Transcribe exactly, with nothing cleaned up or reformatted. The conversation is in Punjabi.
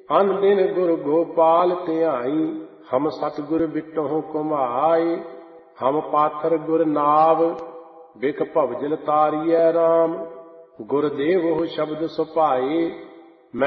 ਅਨ ਦਿਨ ਗੁਰ ਗੋਪਾਲ ਧਿਆਈ, ਹਮ ਸਤਿਗੁਰ ਬਿਟਹੁ ਘੁਮਾਏ। ਹਮ ਪਾਥਰ ਗੁਰ ਨਾਵ, ਬਿਖ ਭਵਜਲ ਤਾਰੀਐ ਰਾਮ। ਗੁਰਦੇਵਹੁ ਸ਼ਬਦ ਸੁਭਾਏ,